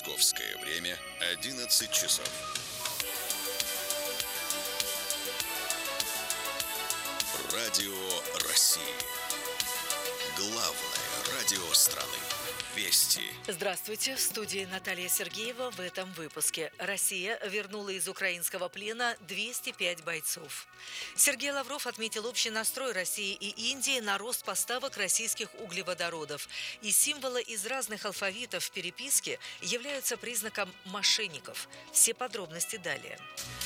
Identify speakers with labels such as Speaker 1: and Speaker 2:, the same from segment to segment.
Speaker 1: Московское время 11 часов. Радио России. Главное радио страны. Вести.
Speaker 2: Здравствуйте, в студии Наталья Сергеева. В этом выпуске. Россия вернула из украинского плена 205 бойцов. Сергей Лавров отметил общий настрой России и Индии на рост поставок российских углеводородов. И символы из разных алфавитов в переписке являются признаком мошенников. Все подробности далее.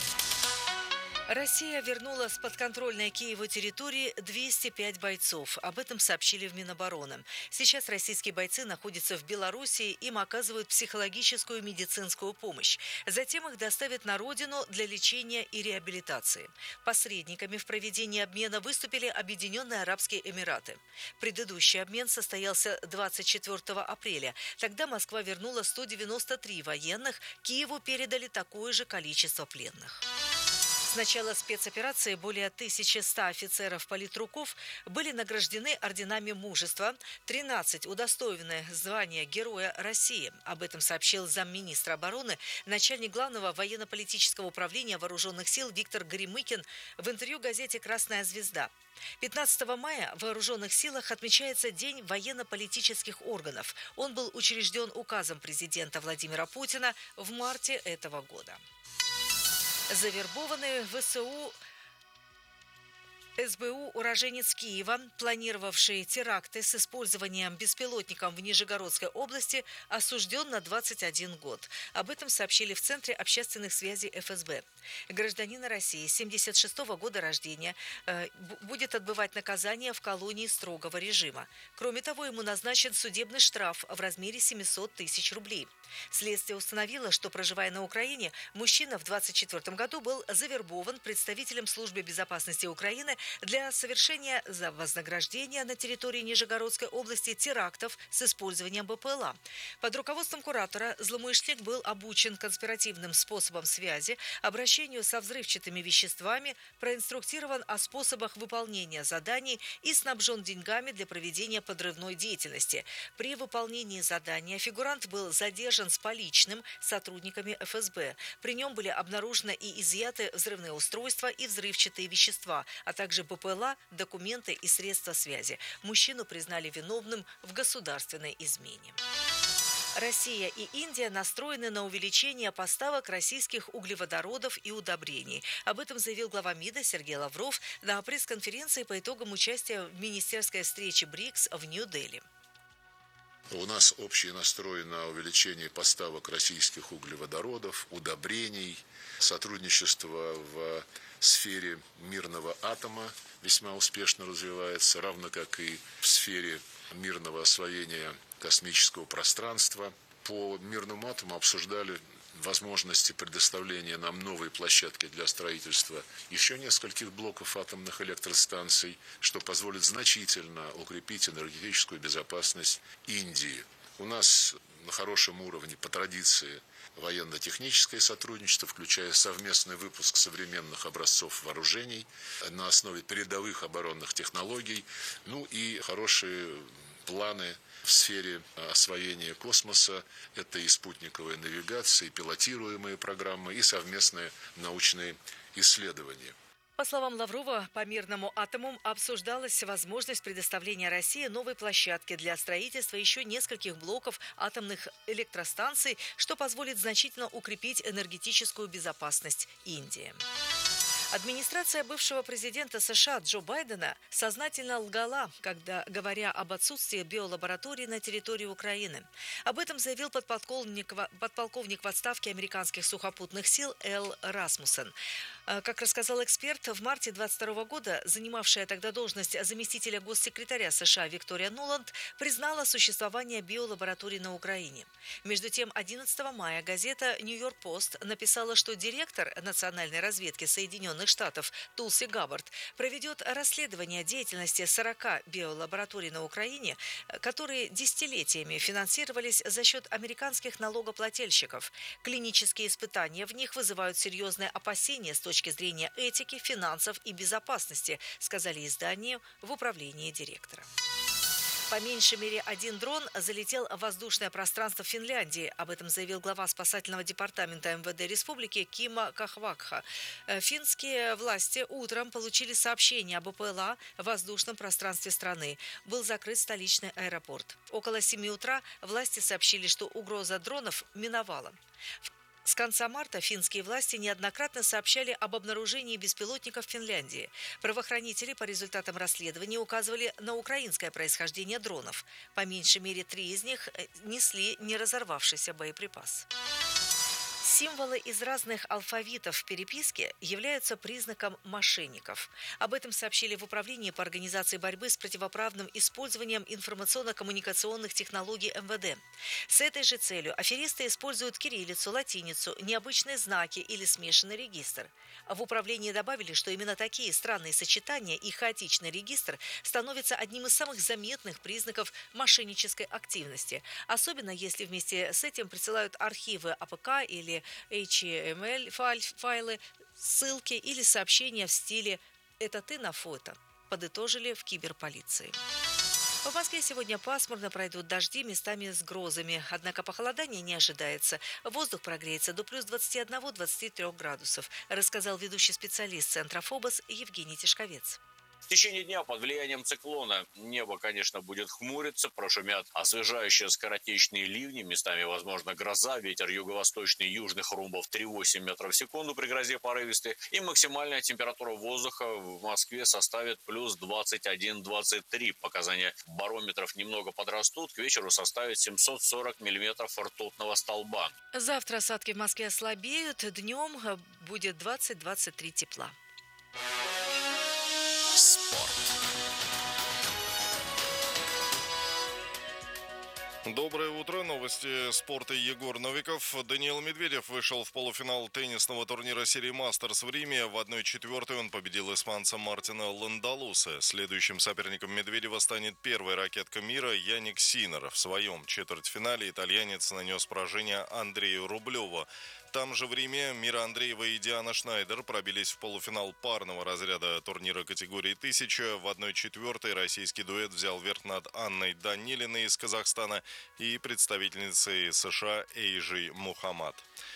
Speaker 2: Россия вернула с подконтрольной Киеву территории 205 бойцов. Об этом сообщили в Минобороны. Сейчас российские бойцы находятся в Белоруссии, им оказывают психологическую и медицинскую помощь. Затем их доставят на родину для лечения и реабилитации. Посредниками в проведении обмена выступили Объединенные Арабские Эмираты. Предыдущий обмен состоялся 24 апреля. Тогда Москва вернула 193 военных, Киеву передали такое же количество пленных. С начала спецоперации более 1100 офицеров-политруков были награждены орденами мужества, 13 удостоены звания Героя России. Об этом сообщил замминистра обороны, начальник главного военно-политического управления вооруженных сил Виктор Горемыкин в интервью газете «Красная звезда». 15 мая в вооруженных силах отмечается День военно-политических органов. Он был учрежден указом президента Владимира Путина в марте этого года. Завербованный в СБУ уроженец Киева, планировавший теракты с использованием беспилотников в Нижегородской области, осужден на 21 год. Об этом сообщили в Центре общественных связей ФСБ. Гражданин России 1976 года рождения будет отбывать наказание в колонии строгого режима. Кроме того, ему назначен судебный штраф в размере 700 тысяч рублей. Следствие установило, что, проживая на Украине, мужчина в 1924 году был завербован представителем Службы безопасности Украины для совершения за вознаграждение на территории Нижегородской области терактов с использованием БПЛА. Под руководством куратора злоумышленник был обучен конспиративным способам связи, обращению со взрывчатыми веществами, проинструктирован о способах выполнения заданий и снабжен деньгами для проведения подрывной деятельности. При выполнении задания фигурант был задержан с поличным сотрудниками ФСБ. При нем были обнаружены и изъяты взрывные устройства и взрывчатые вещества, а также БПЛА, документы и средства связи. Мужчину признали виновным в государственной измене. Россия и Индия настроены на увеличение поставок российских углеводородов и удобрений. Об этом заявил глава МИДа Сергей Лавров на пресс-конференции по итогам участия в министерской встрече БРИКС в Нью-Дели.
Speaker 3: У нас общий настрой на увеличение поставок российских углеводородов, удобрений, сотрудничество в сфере мирного атома весьма успешно развивается, равно как и в сфере мирного освоения космического пространства. По мирному атому обсуждали возможности предоставления нам новой площадки для строительства еще нескольких блоков атомных электростанций, что позволит значительно укрепить энергетическую безопасность Индии. У нас на хорошем уровне по традиции военно-техническое сотрудничество, включая совместный выпуск современных образцов вооружений на основе передовых оборонных технологий, и хорошие планы в сфере освоения космоса. Это и спутниковая навигация, и пилотируемые программы, и совместные научные исследования.
Speaker 2: По словам Лаврова, по мирному атому обсуждалась возможность предоставления России новой площадки для строительства еще нескольких блоков атомных электростанций, что позволит значительно укрепить энергетическую безопасность Индии. Администрация бывшего президента США Джо Байдена сознательно лгала, когда говоря об отсутствии биолабораторий на территории Украины. Об этом заявил подполковник в отставке американских сухопутных сил Эл Расмуссен. Как рассказал эксперт, в марте 2022 года занимавшая тогда должность заместителя госсекретаря США Виктория Нуланд признала существование биолабораторий на Украине. Между тем, 11 мая газета «Нью-Йорк Пост» написала, что директор национальной разведки Соединенных Штатов Тулси Габбард проведет расследование деятельности 40 биолабораторий на Украине, которые десятилетиями финансировались за счет американских налогоплательщиков. Клинические испытания в них вызывают серьезные опасения с точки зрения этики, финансов и безопасности, сказали изданию в управлении директора. По меньшей мере один дрон залетел в воздушное пространство Финляндии. Об этом заявил глава спасательного департамента МВД республики Кима Кахвакха. Финские власти утром получили сообщение об БПЛА в воздушном пространстве страны. Был закрыт столичный аэропорт. Около 7 утра власти сообщили, что угроза дронов миновала. С конца марта финские власти неоднократно сообщали об обнаружении беспилотников в Финляндии. Правоохранители по результатам расследования указывали на украинское происхождение дронов. По меньшей мере 3 из них несли не разорвавшийся боеприпас. Символы из разных алфавитов в переписке являются признаком мошенников. Об этом сообщили в Управлении по организации борьбы с противоправным использованием информационно-коммуникационных технологий МВД. С этой же целью аферисты используют кириллицу, латиницу, необычные знаки или смешанный регистр. В управлении добавили, что именно такие странные сочетания и хаотичный регистр становятся одним из самых заметных признаков мошеннической активности. Особенно если вместе с этим присылают архивы АПК или HTML файлы, ссылки или сообщения в стиле «это ты на фото», подытожили в киберполиции. В Москве сегодня пасмурно, пройдут дожди, местами с грозами. Однако похолодания не ожидается. Воздух прогреется до плюс 21-23 градусов, рассказал ведущий специалист Центра ФОБОС Евгений Тишковец.
Speaker 4: В течение дня под влиянием циклона небо, конечно, будет хмуриться, прошумят освежающие скоротечные ливни, местами, возможно, гроза, ветер юго-восточный, южных румбов 3,8 метров в секунду при грозе порывистой, и максимальная температура воздуха в Москве составит плюс 21-23. Показания барометров немного подрастут, к вечеру составит 740 миллиметров ртутного столба.
Speaker 2: Завтра осадки в Москве ослабеют, днем будет 20-23 тепла.
Speaker 1: Спорт.
Speaker 5: Доброе утро. Новости спорта. Егор Новиков. Даниил Медведев вышел в полуфинал теннисного турнира серии «Мастерс» в Риме. В 1/4 он победил испанца Мартина Ландалуса. Следующим соперником Медведева станет первая ракетка мира Яник Синер. В своем четвертьфинале итальянец нанес поражение Андрею Рублеву. Там же в Риме Мира Андреева и Диана Шнайдер пробились в полуфинал парного разряда турнира категории 1000. В 1/4 российский дуэт взял верх над Анной Данилиной из Казахстана и представительницей США Эйжей Мухаммад.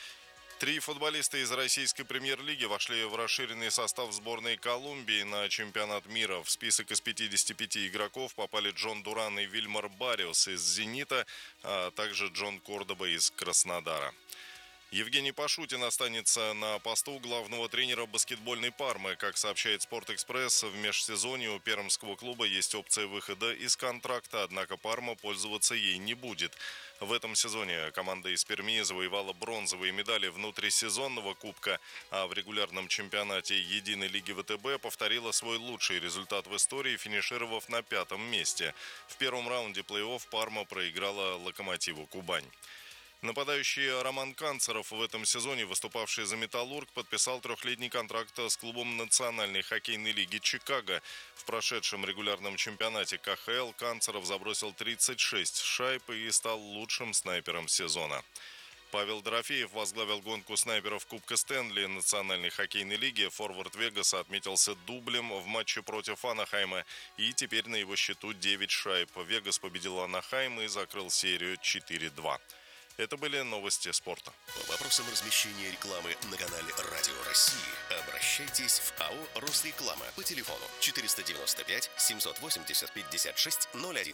Speaker 5: 3 футболиста из российской премьер-лиги вошли в расширенный состав сборной Колумбии на чемпионат мира. В список из 55 игроков попали Джон Дуран и Вильмар Барриос из «Зенита», а также Джон Кордоба из Краснодара. Евгений Пашутин останется на посту главного тренера баскетбольной «Пармы». Как сообщает «Спортэкспресс», в межсезонье у пермского клуба есть опция выхода из контракта, однако «Парма» пользоваться ей не будет. В этом сезоне команда из Перми завоевала бронзовые медали внутрисезонного кубка, а в регулярном чемпионате единой лиги ВТБ повторила свой лучший результат в истории, финишировав на 5-м месте. В первом раунде плей-офф «Парма» проиграла «Локомотиву Кубань». Нападающий Роман Канцеров, в этом сезоне выступавший за «Металлург», подписал 3-летний контракт с клубом Национальной хоккейной лиги Чикаго. В прошедшем регулярном чемпионате КХЛ Канцеров забросил 36 шайб и стал лучшим снайпером сезона. Павел Дорофеев возглавил гонку снайперов Кубка Стэнли Национальной хоккейной лиги. Форвард Вегаса отметился дублем в матче против Анахайма, и теперь на его счету 9 шайб. Вегас победил Анахайм и закрыл серию 4-2. Это были новости спорта.
Speaker 1: По вопросам размещения рекламы на канале Радио России обращайтесь в АО «Росреклама» по телефону 495 780 5601.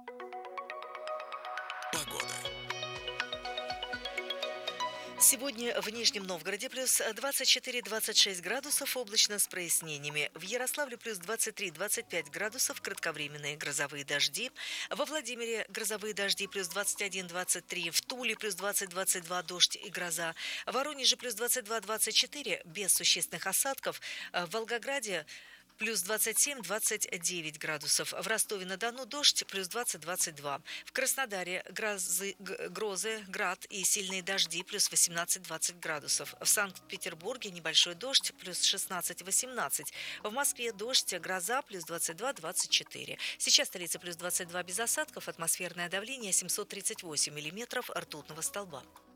Speaker 1: Погода.
Speaker 2: Сегодня в Нижнем Новгороде плюс 24-26 градусов, облачно с прояснениями. В Ярославле плюс 23-25 градусов, кратковременные грозовые дожди. Во Владимире грозовые дожди плюс 21-23, в Туле плюс 20-22 дождь и гроза. В Воронеже плюс 22-24 без существенных осадков. В Волгограде плюс 27-29 градусов. В Ростове-на-Дону дождь плюс 20-22. В Краснодаре грозы, град и сильные дожди плюс 18-20 градусов. В Санкт-Петербурге небольшой дождь плюс 16-18. В Москве дождь, гроза плюс 22-24. Сейчас столица плюс 22 без осадков. Атмосферное давление 738 миллиметров ртутного столба.